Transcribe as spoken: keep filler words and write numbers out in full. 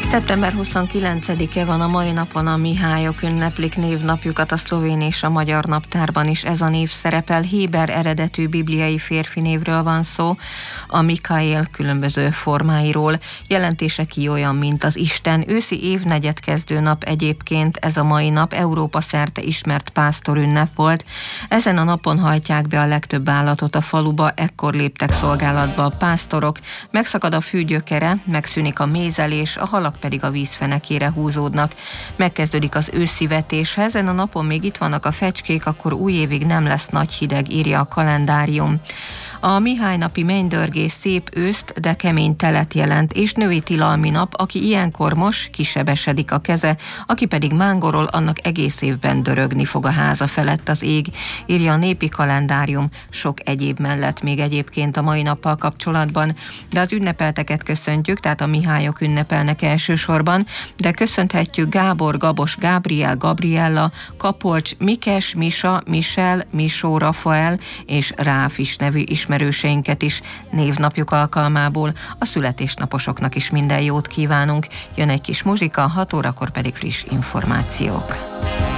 szeptember huszonkilencedike van a mai napon, a Mihályok ünneplik névnapjukat a szlovén és a magyar naptárban is. Ez a név szerepel, héber eredetű bibliai férfi névről van szó, a Mikaél különböző formáiról. Jelentése ki olyan, mint az Isten. Őszi évnegyedkezdő nap egyébként ez a mai nap, Európa szerte ismert pásztorünnep volt. Ezen a napon hajtják be a legtöbb állatot a faluba, ekkor léptek szolgálatba a pásztorok. Megszakad a fű gyökere, megszűnik a mézelés, a halak pedig a vízfenekére húzódnak. Megkezdődik az őszi vetés. Ha ezen a napon még itt vannak a fecskék, akkor újévig nem lesz nagy hideg, írja a kalendárium. A Mihály-napi mennydörgés szép őszt, de kemény telet jelent, és női tilalmi nap, aki ilyenkor mos, kisebesedik a keze, aki pedig mángorol, annak egész évben dörögni fog a háza felett az ég, írja a népi kalendárium, sok egyéb mellett még egyébként a mai nappal kapcsolatban. De az ünnepelteket köszöntjük, tehát a Mihályok ünnepelnek elsősorban, de köszönhetjük Gábor, Gabos, Gábriel, Gabriella, Kapolcs, Mikes, Misa, Michel, Misó, Rafael és Ráf is nevű ismerőseinket is névnapjuk alkalmából. A születésnaposoknak is minden jót kívánunk. Jön egy kis muzsika, hat órakor pedig friss információk.